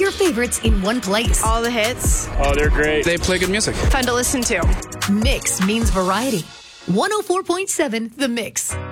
your favorites in one place. All the hits. Oh, they're great. They play good music. Fun to listen to. Mix means variety. 104.7 The Mix.